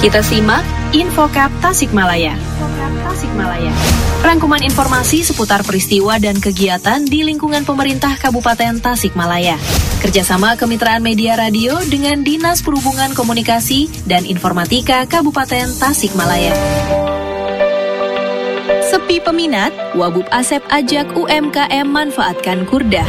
Kita simak Infocap Tasikmalaya. Rangkuman informasi seputar peristiwa dan kegiatan di lingkungan pemerintah Kabupaten Tasikmalaya. Kerjasama Kemitraan Media Radio dengan Dinas Perhubungan Komunikasi dan Informatika Kabupaten Tasikmalaya. Sepi peminat, Wabub Asep ajak UMKM manfaatkan Kurda.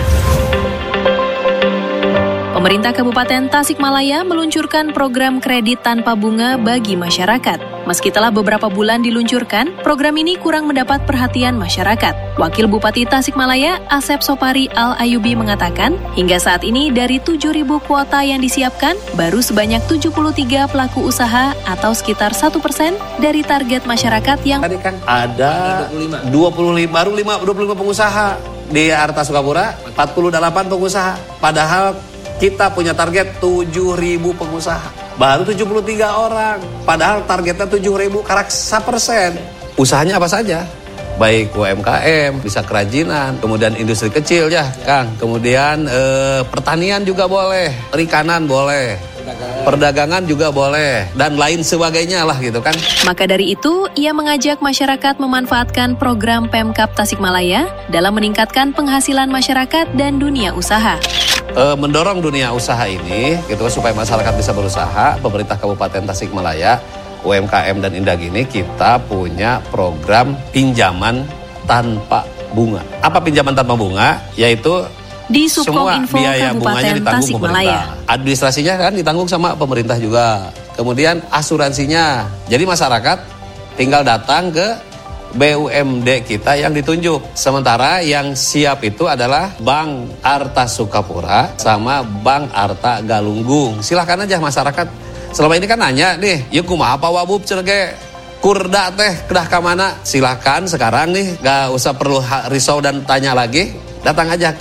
Pemerintah Kabupaten Tasikmalaya meluncurkan program kredit tanpa bunga bagi masyarakat. Meski telah beberapa bulan diluncurkan, program ini kurang mendapat perhatian masyarakat. Wakil Bupati Tasikmalaya, Asep Sopari Al-Ayubi mengatakan, hingga saat ini dari 7.000 kuota yang disiapkan, baru sebanyak 73 pelaku usaha atau sekitar 1% dari target masyarakat yang... Tadi kan ada 25 pengusaha di Arta Sukapura, 48 pengusaha. Padahal kita punya target 7.000 pengusaha. Baru 73 orang. Padahal targetnya 7.000, karak 1%. Usahanya apa saja? Baik UMKM, bisa kerajinan, kemudian industri kecil ya, Kang. Kemudian pertanian juga boleh, perikanan boleh, perdagangan juga boleh, dan lain sebagainya lah gitu kan. Maka dari itu, ia mengajak masyarakat memanfaatkan program Pemkab Tasikmalaya dalam meningkatkan penghasilan masyarakat dan dunia usaha. Mendorong dunia usaha ini gitu supaya masyarakat bisa berusaha. Pemerintah Kabupaten Tasikmalaya, UMKM dan Indah gini, kita punya program pinjaman tanpa bunga. Apa pinjaman tanpa bunga? Yaitu di semua biaya bunganya ditanggung pemerintah. Administrasinya kan ditanggung sama pemerintah juga. Kemudian asuransinya. Jadi masyarakat tinggal datang ke BUMD kita yang ditunjuk. Sementara yang siap itu adalah Bank Arta Sukapura sama Bank Arta Galunggung. Silahkan aja masyarakat. Selama ini kan nanya nih, yuk kumaha apa Wabub cerge Kurda teh kedah ka mana? Silahkan sekarang nih, gak usah perlu risau dan tanya lagi. Datang aja ke